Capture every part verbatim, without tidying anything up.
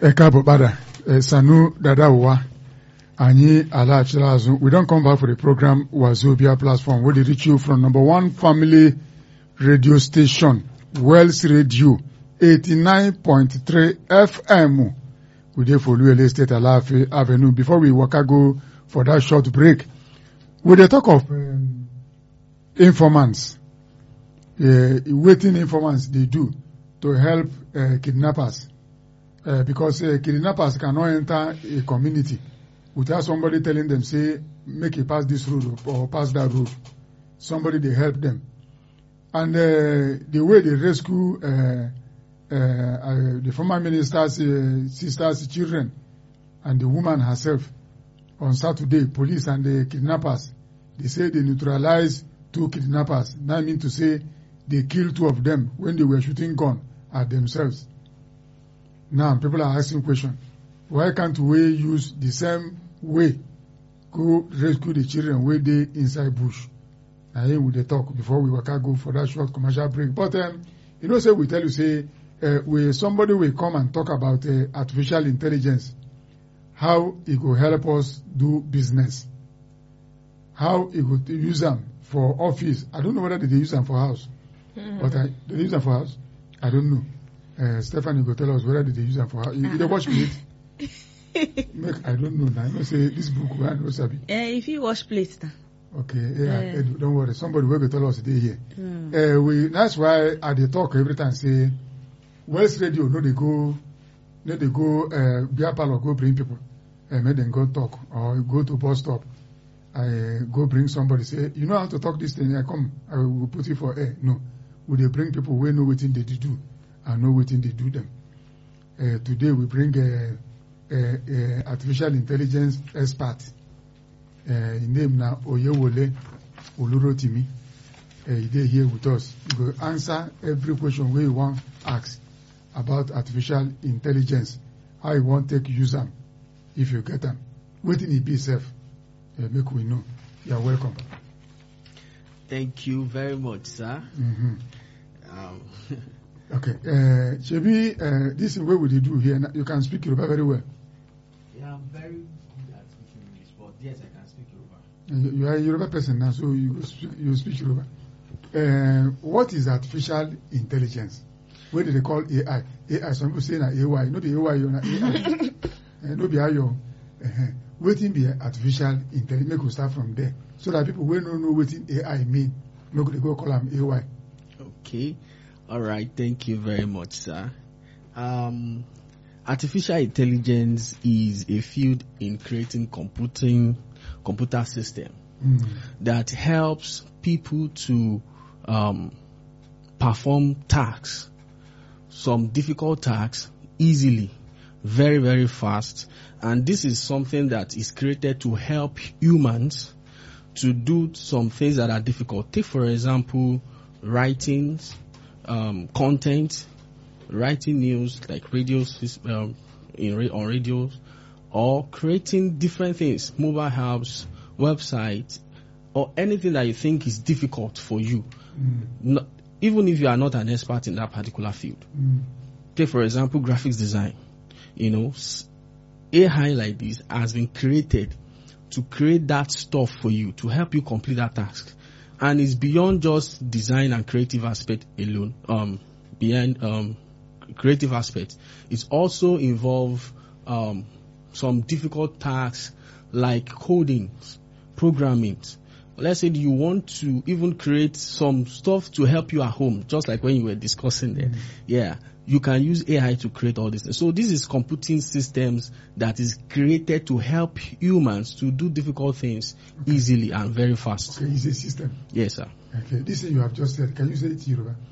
Ekabo Bada, Sanu Dadawa, Anyi Ala Chilazu. We don't come back for the program Wazobia platform where they reach you from number one family radio station, Wells Radio, eighty-nine point three F M. We dey for Louis Estate Alafe Avenue. Before we waka go for that short break, we dey talk of um, informants, uh, waiting informants they do to help uh, kidnappers. Uh, because uh, kidnappers cannot enter a community without somebody telling them, say, make it pass this road or pass that road. Somebody, they help them. And uh, the way they rescue uh, uh, uh, the former minister's uh, sister's children and the woman herself on Saturday, police and the kidnappers, they say they neutralized two kidnappers. That means to say they killed two of them when they were shooting gun at themselves. Now, people are asking question. Why can't we use the same way go rescue the children where they inside bush? And here we talk before we work out go for that short commercial break. But, um, you know, say we tell you, say, uh, we, somebody will come and talk about uh, artificial intelligence, how it will help us do business, how it will use them for office. I don't know whether they use them for house, mm-hmm. but I, they use them for house. I don't know. Uh, Stephanie go tell us whether they use them for how. You, you watch plate? Make, I don't know now. You say this book where no sabi. Eh, if you watch plate, okay, yeah, uh, don't worry. Somebody will tell us today here. Mm. Uh, we that's why I they talk every time say West Radio. No, they go, no, they go. Uh, beer parlor go bring people. Uh, make them go talk or go to bus stop. I uh, go bring somebody say you know how to talk this thing. I come. I will put it for air. No, will they bring people who know what thing they do. I know what thing they do them. Uh, today we bring a, a, a artificial intelligence expert. Uh, his name now Oyewole Olurotimi. Uh, he dey here with us. He will answer every question we want ask about artificial intelligence. How you want take use them if you get them. Waiting it be safe. Uh, make we know. You are welcome. Thank you very much, sir. Mm-hmm. Um, Okay, uh, Shebi, uh, this is what we do here. You can speak Yoruba very well. Yeah, I'm very good at speaking English, but yes, I can speak Yoruba. You, you are a Yoruba person now, so you speak, you speak Yoruba. Uh, what is artificial intelligence? What do they call A I? A I, some people say na A Y. No be A Y, na A I. uh, no be A Y. Uh, waiting be artificial intelligence. Make we start from there, so that people will not know what A I mean. No, they go call them A Y. Okay. All right, thank you very much, sir. Um, artificial intelligence is a field in creating computing computer system mm. that helps people to um, perform tasks, some difficult tasks, easily, very, very fast. And this is something that is created to help humans to do some things that are difficult. Take, for example, writings, Um, content, writing news like radio, um, in on radios, or creating different things, mobile apps, websites, or anything that you think is difficult for you, mm. not, even if you are not an expert in that particular field. Mm. Take for example, graphics design. You know, A I like this has been created to create that stuff for you to help you complete that task. And it's beyond just design and creative aspect alone. Um, beyond um, creative aspect, it's also involve um, some difficult tasks like coding, programming. Let's say you want to even create some stuff to help you at home, just like when you were discussing there. Mm-hmm. Yeah, you can use A I to create all this. So this is computing systems that is created to help humans to do difficult things okay. easily and very fast. Okay, it's a system. Yes, sir. Okay, this thing you have just said, can you say it in Yoruba?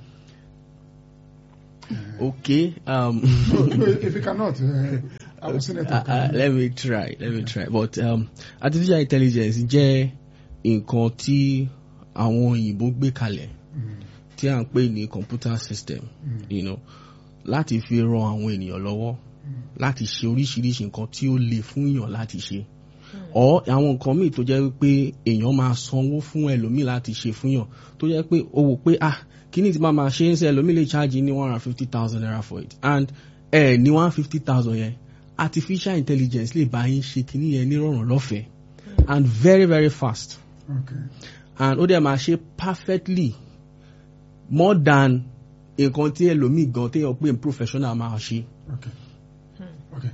Uh, okay. Um, no, no, if you cannot, uh, I will send it. Uh, uh, let me try. Let me try. But um, artificial intelligence jẹ́ nǹkan tí àwọn òyìnbó gbé kalẹ̀ tí à ń pè ní computer system. Mm. You know. Láti fi ran àwọn ènìyàn lọ́wọ́ láti ṣe oríṣiríṣi nǹkan tí ó le fún èèyàn láti ṣe. Or àwọn nǹkan míì tó jẹ́ wípé èèyàn máa sanwó fún ẹlòmíì láti ṣe fún yàn tó jẹ́ pé ó wò pé ah kini ti mama ṣe ń ṣe ẹlòmíì lè charge ní one hundred fifty thousand naira for it, and ẹ ní one hundred fifty thousand yẹn artificial intelligence lè bá yín ṣe kini yẹn ní rọrùn lọ́fẹ̀ẹ́ and very very fast. Okay. And ó dẹ̀ máa ṣe perfectly more than nǹkan tí ẹlòmíì gan téèyàn pé professional máa ṣe. Okay. Okay.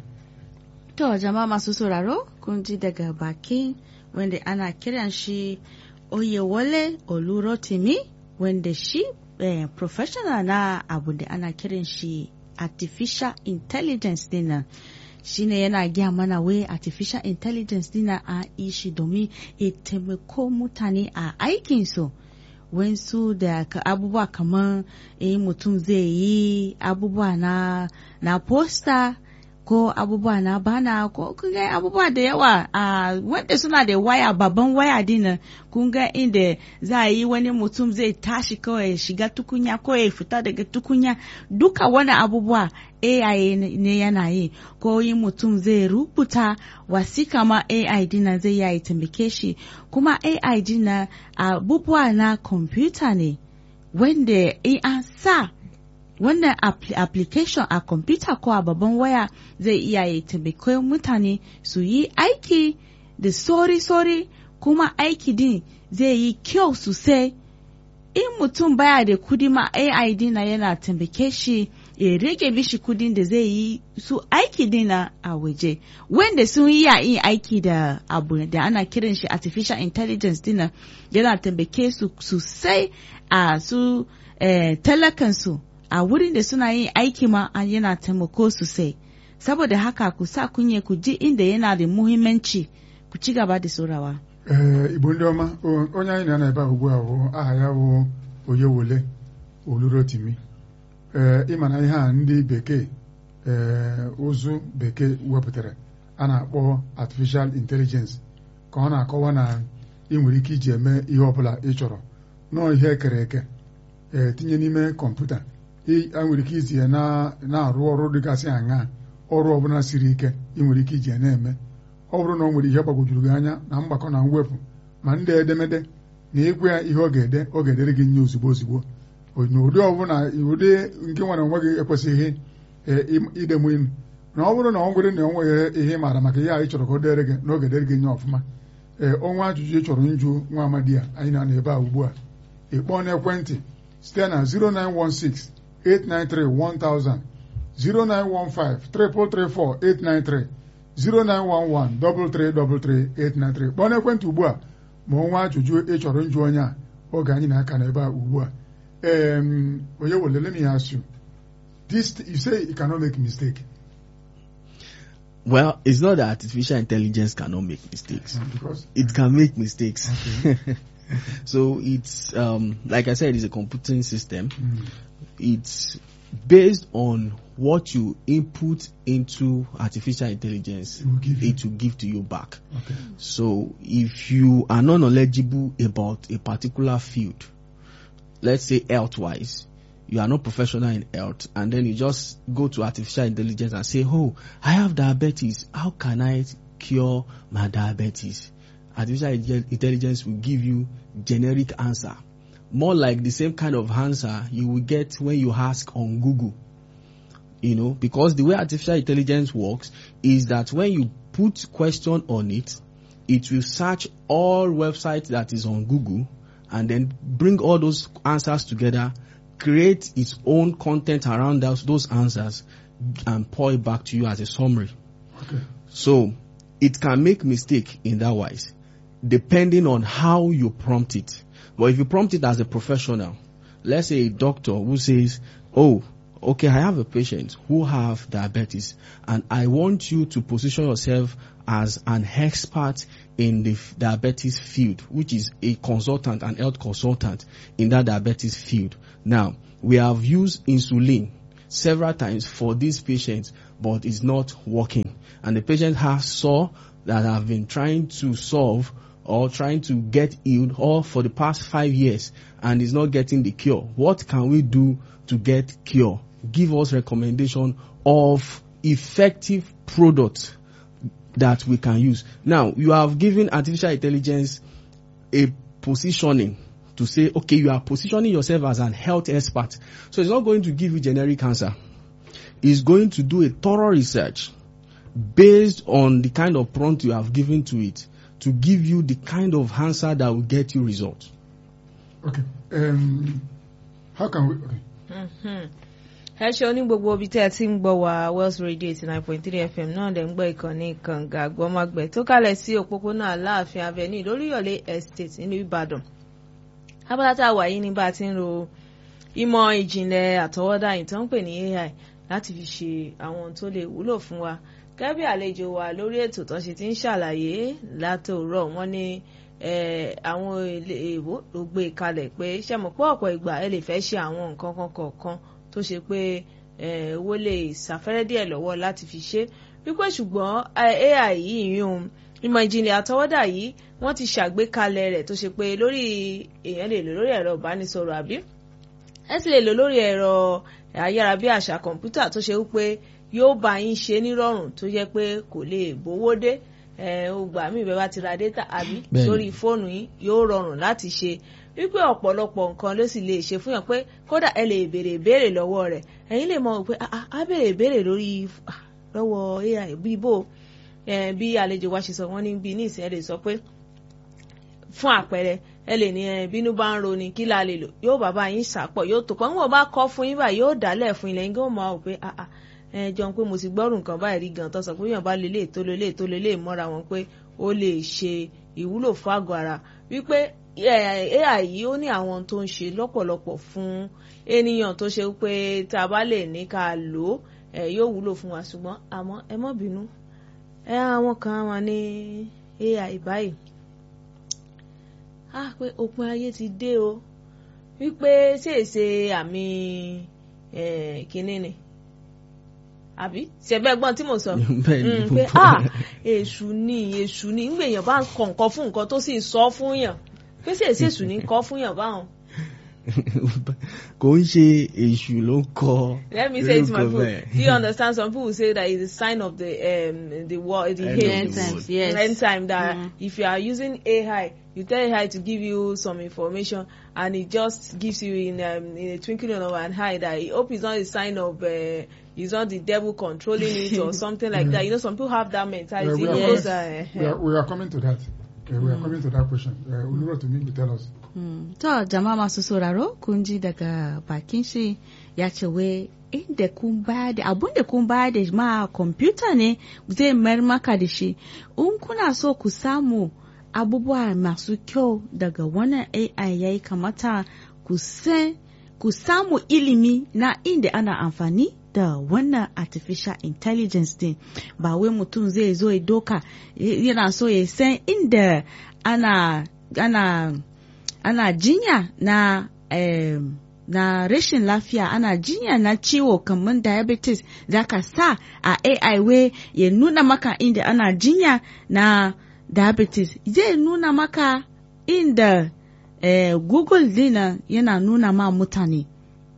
To jama'a masu sauraro kun ji daga bakin wanda ana kiran shi Oyewole Olurotimi wanda shi eh, professional na abu da ana kiran shi artificial intelligence dinnan. Shine yana gaya mana wai artificial intelligence dina a yi shi domin ya taimako mutane a aikinsu. Wensu da abubuwa kamar eh, mutum zai yi abubuwa na, na poster ko abubuwa na bana ko kunga abubuwa da yawa a uh, wanda suna da waya babban waya dina kunga inda za a yi wani mutum zai tashi kawai shiga tukunya ko ya fita daga tukunya duka wani abubuwa A I ne yana yi ko yi mutum zai rubuta wasika ma A I dina zai yi tambake shi kuma A I dina abubuwa na computer ne wanda an sa wannan application a computer ko a babban waya zai iya ya taimaka mutane su yi aiki da sori-sori kuma aiki din zai yi kyau sosai. In mutum baya da kudi ma A I dina yana taimake shi ya rage mishi kudin da zai yi su aiki dina a waje. Wanda sun yi yin aiki da abu da ana kiran shi artificial intelligence dina yana taimake su sosai a su eh, talakansu. A wurin da suna yin aiki ma yana taimako sosai. Saboda haka ku sa kunye ku ji inda yana da muhimmanci ku ci gaba da saurawa. Eh, Igbo ndị ọma, onye anyị na-ana ebe a ugbu a bụ aha ya bụ Oyewole Olurotimi. Eh, ịma na ihe a ndị bekee eh, ụzụ bekee wepụtara a na-akpọ artificial intelligence ka ọ na-akọwa na ị nwere ike iji eme ihe ọbụla ị chọrọ nọọ ihe ekere eke eh, tinye n'ime kọmputa a nwere ike iji ya na-arụ ọrụ dịgasị aṅaa ọrụ ọbụla siri ike ị nwere ike iji ya na-eme ọ bụrụ na ọ nwere ihe gbagwojuru gị anya na mgbakọ na mwepụ ma ndị edemede na ịgwa ya ihe ọ ga-ede ọ ga-edere gị nye ozugbo ozugbo n'ụdị ọbụla ụdị nke nwere onwe gị ekwesịghị idemu inu na ọ bụrụ na ọ nwere na ọ nweghị ihe maara maka ihe a ị chọrọ ka ọ dere gị na ọ ga-edere gị nye ọfụma ee ọnwa ajụjụ ị chọrọ njụ nwa amadi a anyị na ebe a ugbu a ịkpọọ n'ekwentị site na zero nine one six eight nine three one thousand zero nine one five three three four eight nine three zero nine one one three three three three eight nine three. Kpọọ n'ekwentị ugbu a ma ọnwa ajụjụ ị chọrọ njụ onye a oge anyị na-aka n'ebe a ugbu a. Um, Oyewole, let me ask you. This you say it cannot make mistake. Well, it's not that artificial intelligence cannot make mistakes. Because it can make mistakes. Okay. So it's um, like I said, it's a computing system. Mm. It's based on what you input into artificial intelligence, It will give you. it will give to you back. Okay. So if you are not knowledgeable about a particular field, let's say health-wise, you are not professional in health, and then you just go to artificial intelligence and say, oh, I have diabetes. How can I cure my diabetes? Artificial intelligence will give you generic answer. More like the same kind of answer you will get when you ask on Google. You know, because the way artificial intelligence works is that when you put question on it, it will search all websites that is on Google and then bring all those answers together, create its own content around those, those answers, and pour it back to you as a summary. Okay. So it can make mistake in that wise, depending on how you prompt it. But if you prompt it as a professional, let's say a doctor who says, oh, okay, I have a patient who have diabetes, and I want you to position yourself as an expert in the diabetes field, which is a consultant, an health consultant in that diabetes field. Now, we have used insulin several times for these patients, but it's not working. And the patient has saw that have been trying to solve or trying to get healed all for the past five years and is not getting the cure. What can we do to get cure? Give us recommendation of effective products that we can use. Now, you have given artificial intelligence a positioning to say, okay, you are positioning yourself as an health expert. So it's not going to give you generic answer. It's going to do a thorough research based on the kind of prompt you have given to it to give you the kind of answer that will get you results. Okay. Um, how can we? Okay. Mm-hmm. ẹ ṣe oní gbogbo ibi tí ẹ ti ń gbọ́ wá Wells Radio eighty nine point three F M náà dẹ̀ ń gbọ́ ìkànnì kànga gbọ́mágbẹ́ tó kalẹ̀ sí òpópónà Aláàfin Avenue lóríyọ̀lé Estate nílùú Ìbàdàn. abala tá a wà yìí ní bá a ti ń ro ìmọ̀ ìjìnlẹ̀ àtọwọ́dá yìí tó ń pè ní A I láti fi ṣe àwọn tó lè wúlò fún wa. gẹ́gẹ́ bí àlejò wa lórí ètò tó ṣe ti ń ṣàlàyé látòrọ̀ wọ́n ní àwọn èèwọ̀ ló gbé kalẹ̀ pé ṣe mọ̀ pé ọ̀pọ̀ ìgbà ẹ lè fẹ́ ṣe àwọn nǹkan kan kọ̀ọ̀kan tó ṣe pé owó lè ṣàfẹ́rẹ́ díẹ̀ lọ́wọ́ láti fi ṣe wípé ṣùgbọ́n A I yìí yún ìmọ̀ ìjìnlẹ̀ àtọwọ́dá yìí wọ́n ti ṣàgbékalẹ̀ rẹ̀ tó ṣe pé lórí èèyàn lè lò lórí ẹ̀rọ ìbánisọ̀rọ̀ àbí ẹ sì lè lò lórí ẹ̀rọ ayárabíàṣá kọ̀ǹpútà tó ṣe wípé yóò bá yín ṣe nírọ̀rùn tó jẹ́ pé kò lè bówó dé ọgbà míì bẹ́ẹ̀ bá ti ra data àbí sórí fóònù yín yóò rọrùn láti ṣe wípé ọ̀pọ̀lọpọ̀ nǹkan ló sì lè ṣe fún yàn pé kódà ẹ lè béèrè ìbéèrè lọ́wọ́ rẹ̀ ẹ̀yin lè mọ̀ pé a béèrè ìbéèrè lórí lọ́wọ́ A I bí bò bí àlejò wa ṣe sọ wọ́n ní bí ní ìsìn ẹ lè sọ pé fún àpẹẹrẹ ẹ lè ní bínú bá ń roni kí la lè lò yóò bàbá yín ṣàpọ̀ yóò tó pọ̀ níwọ̀n bá kọ́ fún yín báyìí yóò dálẹ̀ fún ilẹ̀ yín kí wọ́n mọ̀ pé ẹ jọun pé mo ti gbọ́rù nǹkan báyìí rí gan tó sọ pé yàn bá lè lè tó lè lè tó lè lè mọ́ra wọn pé ó lè ṣe ìwúlò fún àgọ́ ara wípé A I yìí ó ní àwọn tó ń ṣe lọ́pọ̀lọpọ̀ fún ènìyàn tó ṣe pé tá a bá lè ní ká lò ó yóò wúlò fún wa ṣùgbọ́n àmọ́ ẹ má bínú ẹ àwọn kan wọn ní A I báyìí ah pé òpin ayé ti dé o wípé ṣèṣe àmì kínní ni àbí ṣẹ̀bẹ́ gbọ́n tí mo sọ pé ah èṣù ni èṣù ni nígbà èèyàn bá ń kọ nǹkan fún nǹkan tó sì ń sọ fún yàn pé ṣèṣe èṣù ní kọ́ fún yàn báwọn. kò ń ṣe èṣù ló ń kọ. Let me say it to my people. Do you understand? Some people say that it's a sign of the um the war the end times. Yes. End time that mm. if you are using A I, you tell A I to give you some information, and it just gives you in um, in a twinkling of an eye that I hope it's not a sign of. Uh, It's not the devil controlling it or something like that. You know, some people have that mentality. Yeah, we, are yes. uh, we, are, we are coming to that. Okay, we are mm. coming to that question. Uh, Ulura to me to tell us. To jama'a masu sauraro kun ji daga bakin shi ya ce wai inda kun ba da abun da kun ba da ma kwamfuta ne zai mayar maka da shi. In kuna so ku samu abubuwa masu kyau daga wannan A I yayi kamata ku san ku samu ilimi na inda ana amfani da wannan artificial intelligence din ba wai mutum zai zo ya doka yana so ya san inda ana ana ana jinya na eh, na rashin lafiya ana jinya na ciwo kamar diabetes zaka sa a A I wai ya nuna maka inda ana jinya na diabetes zai nuna maka inda eh, Google dina yana nuna ma mutane.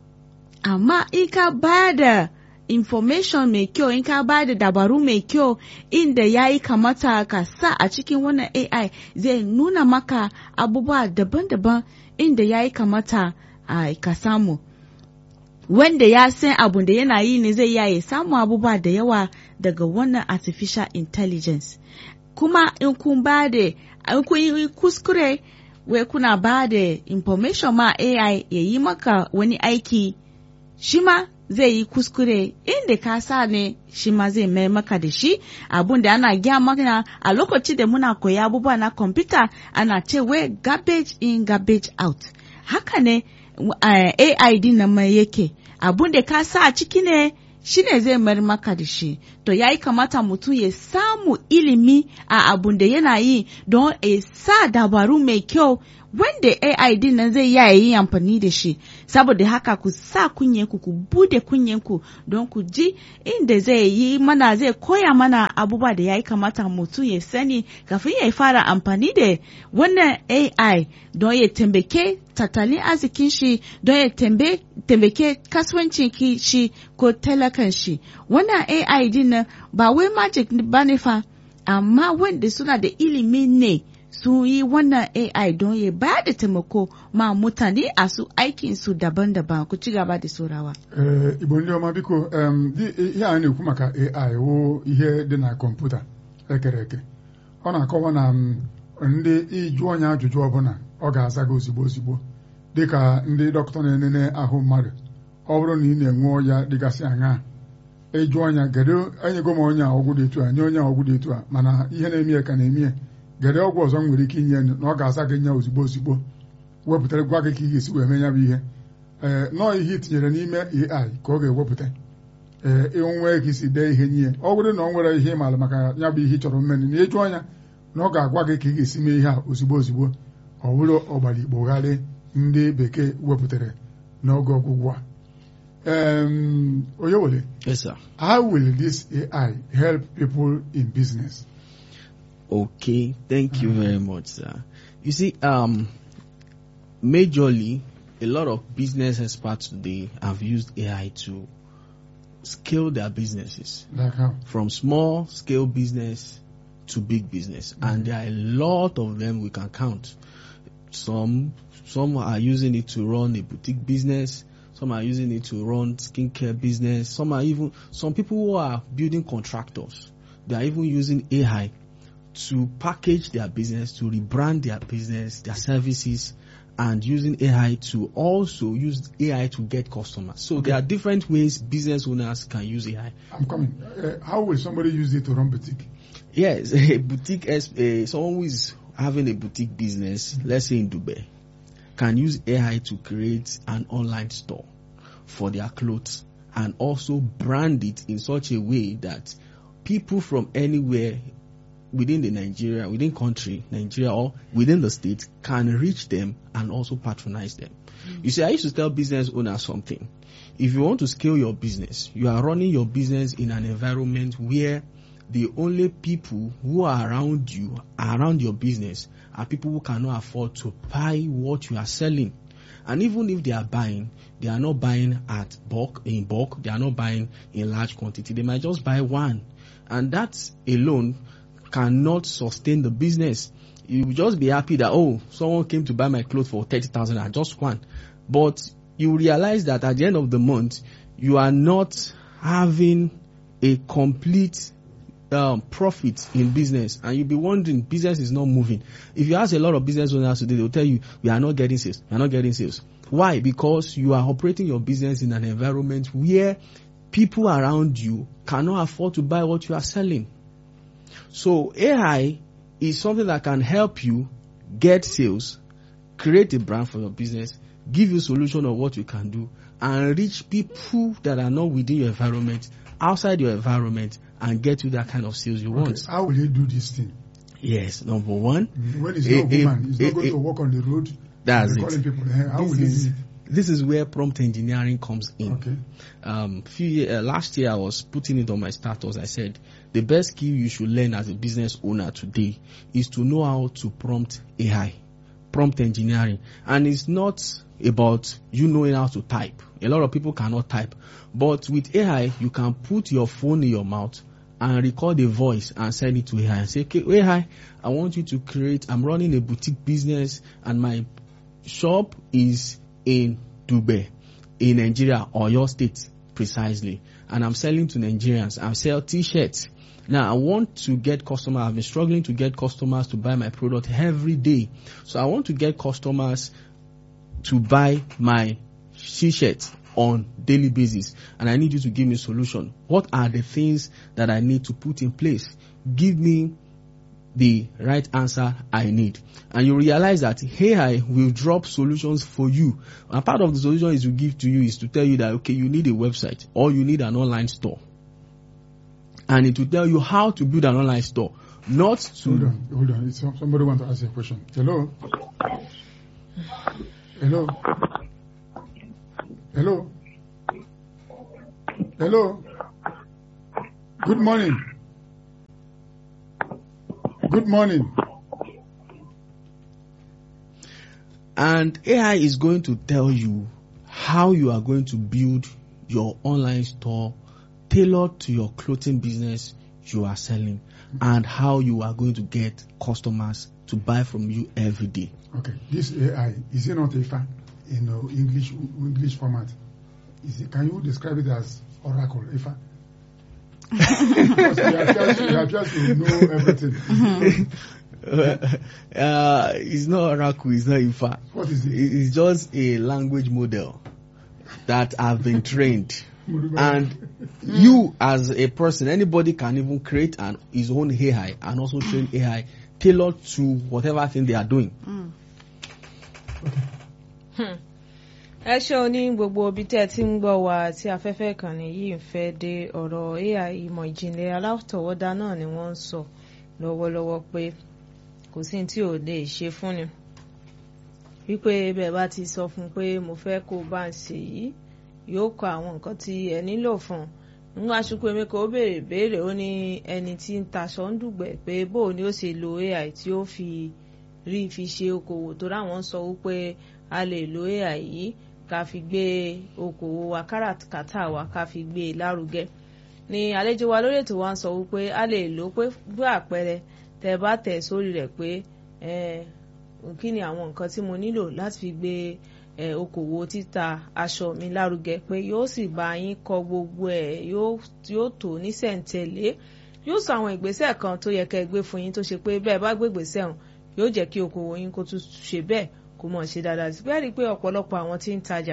Amma in ka ba da information mai kyau, in ka ba da dabaru mai kyau inda ya yi kamata ka sa a cikin wannan A I zai nuna maka abubuwa daban-daban inda ya yi kamata uh, ka samu. Wanda ya san abun da yana yi ne zai yaye samu abubuwa da yawa daga wannan artificial intelligence. Kuma in kun ba da, in kun yi kuskure, wai kuna ba da information ma A I ya yi maka wani aiki, shi ma zai yi kuskure inda ka sa ne shi ma zai mai maka da shi abun da ana gya maka a lokaci da muna koya abubuwa na kwamfuta ana ce wai garbage in garbage out. Haka ne uh, A I din nan mai yake abun da ka sa a ciki ne shi ne zai mai maka da shi. To ya yi kamata mutum ya samu ilimi a abun da yana yi don ya sa dabaru mai kyau wanda A I din nan zai iya yi amfani da shi. Saboda haka ku sa kunyenku ku bude kunyenku don ku ji inda zai yi mana zai koya mana abubuwa da ya yi kamata mutum ya sani kafin ya fara amfani da wannan A I don ya tambake tattalin arzikin shi don ya tambake kasuwancin shi ko talakan shi. Wannan A I din nan ba wai magic ba ne fa, amma wanda suna da ilimi ne sun yi wannan A I don ya ba da taimako ma mutane a su aikinsu daban-daban. Ku ci gaba da saurawa. Eh, Igbo ndị ọma biko, em, di- ihe a na-ekwu maka A I wụ ihe dị na kọmputa ekere eke. Ọ na-akọwa na m, ndị ịjụ onye ajụjụ ọbụla ọ ga-aza gị ozigbo ozigbo dịka ndị dọkịta na-enene ahụ mmadụ. Ọ bụrụ na ị na-enwe ọya dịgasị aṅaa, ịjụ ọnya gedo enyego m onye a ọgwụ dị etu a nye onye a ọgwụ dị etu a, mana ihe na-eme ya ka na-eme ya, gede ọgwụ ọzọ m nwere ike inye na ọ ga-aza gị nya ozigbo ozigbo, wepụtara gwa gị ka ị ga-esi wee mee ya bụ ihe. Ee, nọọ ihe i tinyere n'ime A I ka ọ ga-ewepụta. Ee, ịnwe ka isi dee ihe nye ọ bụrụ na ọ nwere ihe ịmaala maka ya bụ ihe ị chọrọ mmeni na ịjụ anya na ọ ga-agwa gị ka ị ga-esi mee ihe a ozigbo ozigbo. Ọ bụrụ ọgbara igbogharị ndị bekee wepụtara n'oge ọgwụgwụ a. Um, Oyewole, Yes, sir. how will this A I help people in business? Okay, thank you very much, sir. You see, um, majorly, a lot of business experts today have used A I to scale their businesses Like how? from small scale business to big business, and there are a lot of them we can count. Some some are using it to run a boutique business. Some are using it to run skincare business. Some are even some people who are building contractors. They are even using A I to package their business, to rebrand their business, their services, and using A I to also use A I to get customers. So there are different ways business owners can use A I. I'm coming. Uh, how will somebody use it to run boutique? Yes, a boutique, es- uh, someone who is having a boutique business, let's say in Dubai, can use A I to create an online store for their clothes and also brand it in such a way that people from anywhere within the Nigeria, within country, Nigeria, or within the state can reach them and also patronize them. Mm-hmm. You see, I used to tell business owners something. If you want to scale your business, you are running your business in an environment where the only people who are around you, around your business, are people who cannot afford to buy what you are selling. And even if they are buying, they are not buying at bulk, in bulk, they are not buying in large quantity. They might just buy one. And that alone cannot sustain the business. You will just be happy that, oh, someone came to buy my clothes for thirty thousand and just one. But you realize that at the end of the month, you are not having a complete um, profit in business, and you'll be wondering, business is not moving. If you ask a lot of business owners today, they'll tell you, we are not getting sales, we are not getting sales. Why? Because you are operating your business in an environment where people around you cannot afford to buy what you are selling. So A I is something that can help you get sales, create a brand for your business, give you solution of what you can do, and reach people that are not within your environment, outside your environment, and get you that kind of sales you Okay, want. how will he do this thing? Yes, number one. When he's A- not a a- woman, he's not a- going a- to walk on the road. That's and it. calling people. eh, How will This he is, do it? this is where prompt engineering comes in. Okay. Um, few year, uh, last year I was putting it on my status. I said the best skill you should learn as a business owner today is to know how to prompt A I, prompt engineering, and it's not about you knowing how to type. A lot of people cannot type, but with A I you can put your phone in your mouth and record a voice and send it to A I and say, okay, A I, I want you to create, I'm running a boutique business and my shop is in Dubai, in Nigeria or your state precisely, and I'm selling to Nigerians. I sell t-shirts. Now I want to get customers. I've been struggling to get customers to buy my product every day. So I want to get customers to buy my t-shirts on daily basis, and I need you to give me a solution. What are the things that I need to put in place? Give me the right answer I need. And you realize that A I will drop solutions for you. And part of the solution is to give to you is to tell you that, okay, you need a website or you need an online store. And it will tell you how to build an online store. Not to... Hold on, hold on. It's some- Somebody want to ask you a question. Hello? Hello? Hello? Hello? Good morning. Good morning. And A I is going to tell you how you are going to build your online store tailored to your clothing business, you are selling and how you are going to get customers to buy from you every day. Okay, this A I, is it not I F A in uh, English English format? Is it, can you describe it as Oracle, I F A? Because we are just, we are just to know everything. uh, it's not Oracle, it's not I F A. What is it? It's just a language model that have been trained. And you as a person, anybody can even create an his own A I and also train A I tailored to whatever thing they are doing. Mm. ẹ ṣeun ní gbogbo ibi tẹ́ ẹ ti ń gbọ́ wa tí afẹ́fẹ́ ìkànnì yìí ń fẹ́ dé ọ̀rọ̀ A I ìmọ̀ ìjìnlẹ̀ alátọwọ́dá náà ni wọ́n ń sọ lọ́wọ́lọ́wọ́ pé kò sí tí ò lè ṣe fún ni wípé bẹ́ẹ̀ bá ti sọ fún pé mo fẹ́ kó bá ń ṣe yìí yóò kọ àwọn nǹkan tí ẹ nílò fún un ń aṣùkú èmi kò béèrè béèrè ó ní ẹni tí ń taṣọ ń dùgbẹ̀ pé bóò ni ó ṣe lo A I tí ó fi rí fi ṣe okòwò tó ráwọn sọ wípé a lè lo A I yìí ká fi gbé okòwò wa káràkátà wa ká fi gbé e lárugẹ ní àlejò wa lórí ètò wa ń sọ wípé a lè lò pé bí àpẹẹrẹ tẹ bá tẹ̀ sórí rẹ̀ pé ẹ kí ni àwọn nǹkan tí mo nílò láti fi gbé ẹ okòwò títa aṣọ mi lárugẹ pé yóò sì bá yín kọ gbogbo ẹ yóò yóò tó ní sẹ̀ǹtẹ̀lé yóò sọ àwọn ìgbésẹ̀ kan tó yẹ kẹ́ gbé fún yín tó ṣe pé bẹ́ẹ̀ bá gbé ìgbésẹ̀ hàn yóò jẹ́ kí okòwò yín kó tún ṣe bẹ́ẹ̀ kó mọ̀ ṣe dáadáa sí bẹ́ẹ̀ rí i pé ọ̀pọ̀lọpọ̀ àwọn tí ń tajà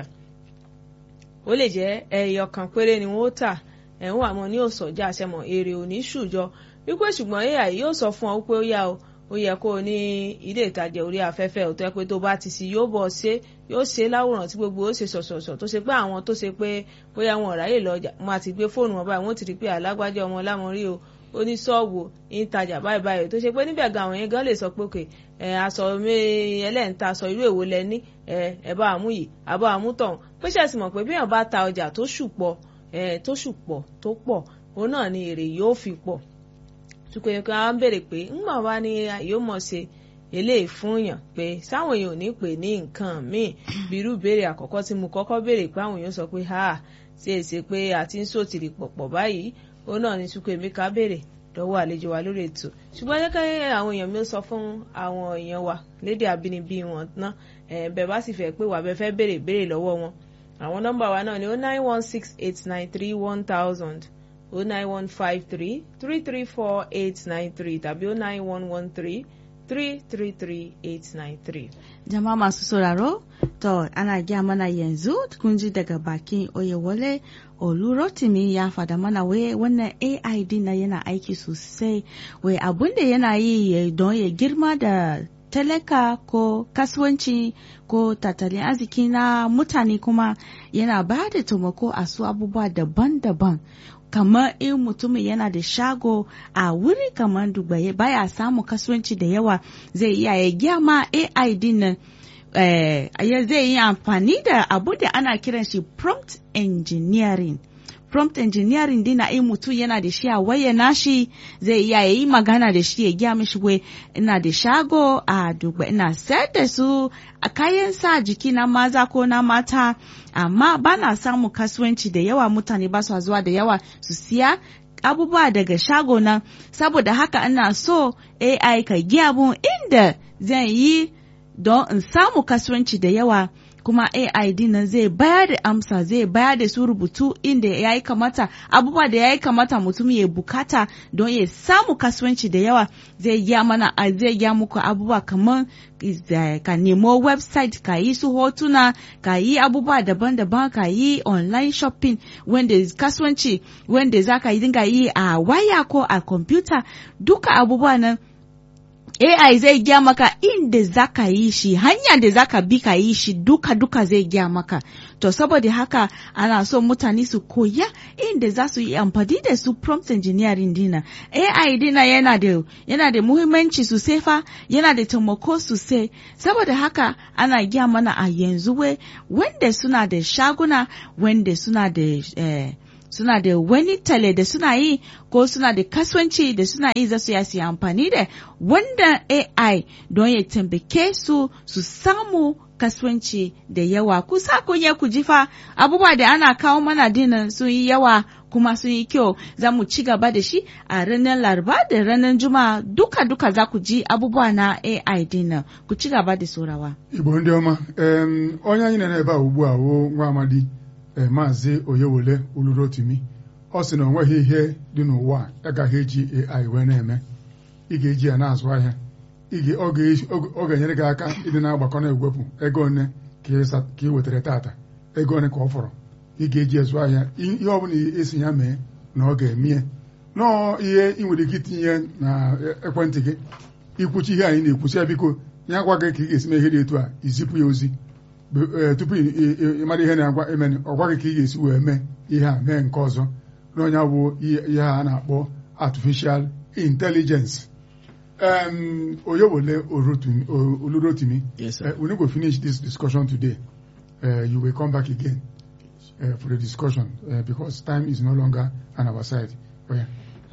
ó lè jẹ́ ẹyọ kan péré ni wọ́n ó tà ẹ̀hún àmọ́ ní òsọ̀jà àṣẹmọ̀ èrè òní ṣùjọ wípé ṣùgbọ́n A I yóò sọ fún ọ pé ó yá o ó yẹ kó o ní ilé ìtajà orí afẹ́fẹ́ òtọ́ pé tó bá ti sí yóò bọ̀ ṣe yóò ṣe láwòrán tí gbogbo ó ṣe ṣọ̀ṣọ̀ṣọ̀ tó ṣe pé àwọn tó ṣe pé bóyá wọn ráyè lọ́jà wọn àti gbé fóònù wọn báyìí wọ́n ti rí pé alágbájá ọmọ lámọrí o ó ní ṣọ́ọ̀bù ìtajà báyìí báyìí tó ṣe pé níbẹ̀ gan àwọn yẹn gan lè sọ pé òkè ẹ aṣọ ẹlẹ́ǹta aṣọ irú èwo lẹ ní ẹ ẹ bá àmú yìí àbá àmú tọ̀hún pé ṣẹ̀sì mọ̀ pé bí èèyàn bá ta ọjà tó ṣùpọ̀ ẹ tó ṣùpọ̀ tó pọ̀ òun náà ni èrè yóò fi pọ̀ tukọ̀ yẹn kan á ń béèrè pé ńgbà wá ní yóò mọ̀ ṣe eléyìí fún yàn pé sáwọn èèyàn ò ní pè ní nǹkan míì bí irú ìbéèrè àkọ́kọ́ tí mo kọ́kọ́ béèrè pé àwọn èèyàn sọ pé ha ṣe é ṣe pé àti ń sòtìrì pọ̀pọ̀ báyìí òun náà ni tukọ̀ èmi ká béèrè lọ́wọ́ àlejò wa lórí ètò ṣùgbọ́n jẹ́ kí àwọn èèyàn mi sọ fún àwọn èèyàn wa lédè àbínibí wọn ná bẹ́ẹ̀ bá sì fẹ́ pé wà bẹ́ẹ̀ fẹ́ béèrè béèrè lọ́wọ́ wọn àwọn nọ́mbà wa náà ni oh nine one six eight nine three one thousand oh nine one five three three three four eight nine three tàbí oh nine one one three three three three eight nine three. Jama'a masu sauraro, to ana gya mana yanzu kun ji daga bakin Oyewole Olurotimi ya fada mana wai wannan A I din na yana aiki sosai wai abun da yana yi don ya girma da talaka ko kasuwanci ko tattalin arziki na mutane kuma yana ba da taimako a su abubuwa daban-daban. Kamar in mutumin yana da shago a wuri kamar Dubai baya samu kasuwanci da yawa zai iya ya gyama A I din nan eh, zai yi amfani da abu da ana kiran shi prompt engineering. Prompt engineering din na in mutum yana da shi a waya nashi zai iya ya yi magana da shi ya gya mishi wai ina da shago a Dubai ina sayar da su a kayan sa jiki na maza ko na mata amma ba na samun kasuwanci da yawa mutane ba su zuwa da yawa su siya abubuwa daga shago nan saboda haka ina so A I ka gya mun inda zan yi don in samu kasuwanci da yawa kuma A I din nan zai bayar da amsa zai bayar da su rubutu inda ya yi kamata abubuwa da ya yi kamata mutum ya bukata don ya samu kasuwanci da yawa zai gya mana zai gya muku abubuwa kamar ka nemo website ka yi su hotuna ka yi abubuwa daban-daban ka yi online shopping wanda kasuwanci wanda za ka yi dinga yi a waya ko a computer duka abubuwa nan A I zai gya maka inda za ka yi shi, hanya da za ka bi ka yi shi duka-duka zai gya maka. To, saboda haka ana so mutane su koya inda za su yi amfani da su prompt engineering dina. A I dina yana da, yana da muhimmanci sosai fa, yana da taimako sosai. Saboda haka ana gya mana a yanzu wai wanda suna da shaguna, wanda suna da eh, suna da wani tale da suna yi ko suna da kasuwanci da suna yi za su yi su amfani da wanda A I don ya tambake su su samu kasuwanci da yawa. Kusa kunye ku jifa abubuwa da ana kawo mana dinan sun yi yawa kuma sun yi kyau. Za mu ci gaba da shi a ranar Laraba da ranar Juma'a duka duka za ku ji abubuwa na A I dinan. Ku ci gaba da sorawa. Igbo ndị ọma, em, onye anyị nọ n'ebe a ugbu a wo nwa amadi eh, Maazị Oyewole Olurotimi. Ọ sị na o nweghị ihe dị n'ụwa agaghị eji A I wee na-eme. Ị ga-eji ya na-azụ ahịa. Ọ ga-enyere gị aka ịdị na-agbakọ na-egwepụ ego one ka ị wetara tata, ego one ka ọ fọrọ. Ị ga-eji ezu ahịa ihe ọ bụla esi ya mee na ọ ga-emie nọọ ihe ị nwere ike itinye na ekwentị gị ikwuchi ihe anyị na-ekwuchi ya, biko ya gwa gị ka ị ga-esi mee ihe dị etu a, izipụ ya ozi tupu ịmara ihe na-agwa emeni, ọ gwa gị ka ị ga-esi wee mee ihe a mee nke ọzọ n'onye bụ ihe a na-akpọ artificial intelligence. Um, Oyewole Olurotimi, yes, sir. Uh, we're not going to finish this discussion today. Uh, you will come back again uh, for the discussion uh, because time is no longer on our side. Oh, yeah.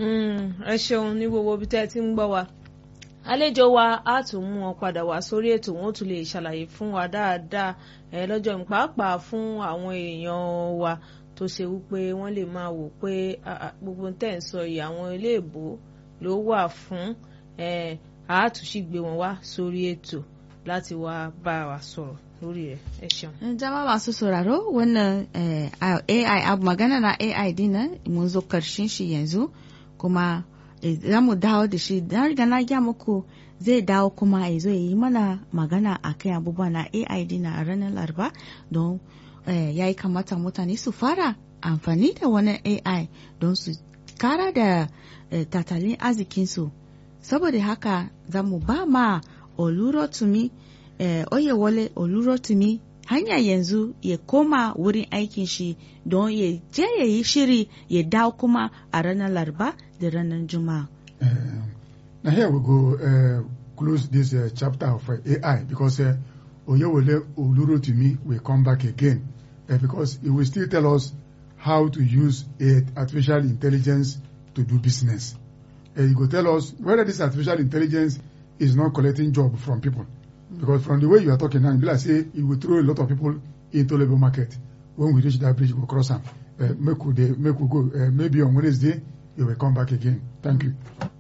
ẹ ṣeun ní gbogbo ibi tẹ́ ẹ ti ń gbọ́ wa. Àlejò wa á tún mú wọn padà wá sórí ètò, wọn ó tún lè ṣàlàyé fún wa dáadáa ẹ lọ́jọ́ pàápàá fún àwọn èèyàn wa tó ṣe wípé wọ́n lè máa wò pé gbogbo tẹ́ ń sọ yìí àwọn ilé ìbò ló wà fún. Eh, a tún sì gbé wọn wá sórí ètò láti wá bá wa sọ̀rọ̀ lórí rẹ̀. Ẹ ṣeun. Jama'a masu sauraro wannan A I abu magana na A I dina mun zo karshen shi yanzu kuma za mu dawo da shi na riga na gya muku zai dawo kuma ya zo ya yi mana magana a kan abubuwa na A I dina a ranar Laraba don ya yi kamata mutane su fara amfani da wani A I don su kara da tattalin arzikinsu. Saboda haka za mu ba ma Olurotimi eh, Oyewole Olurotimi hanya yanzu ya koma wurin aikin shi don ya je ya yi shiri ya dawo kuma a ranar Laraba da ranar Juma'a. Uh, now here we go uh, close this uh, chapter of uh, A I because uh, Oyewole Olurotimi will come back again uh, because he will still tell us how to use uh, artificial intelligence to do business. Uh, he will tell us whether this artificial intelligence is not collecting job from people. Mm. Because from the way you are talking now, you like say it will throw a lot of people into labor market. When we reach that bridge, we'll cross them. Uh, make we, make we go. Uh, maybe on Wednesday, you will come back again. Thank you.